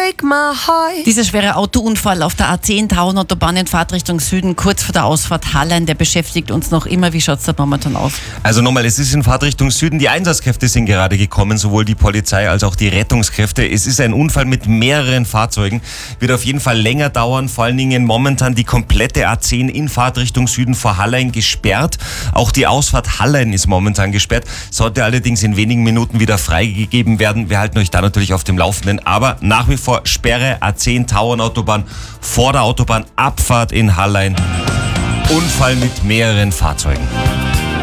break my heart. Dieser schwere Autounfall auf der A10 Tauernautobahn in Fahrtrichtung Süden, kurz vor der Ausfahrt Hallein, der beschäftigt uns noch immer. Wie schaut es da momentan aus? Also nochmal, es ist in Fahrtrichtung Süden. Die Einsatzkräfte sind gerade gekommen, sowohl die Polizei als auch die Rettungskräfte. Es ist ein Unfall mit mehreren Fahrzeugen. Wird auf jeden Fall länger dauern. Vor allen Dingen momentan die komplette A10 in Fahrtrichtung Süden vor Hallein gesperrt. Auch die Ausfahrt Hallein ist momentan gesperrt. Sollte allerdings in wenigen Minuten wieder freigegeben werden. Wir halten euch da natürlich auf dem Laufenden. Aber nach wie vor Sperre A10 Tauernautobahn vor der Autobahnabfahrt in Hallein. Unfall mit mehreren Fahrzeugen.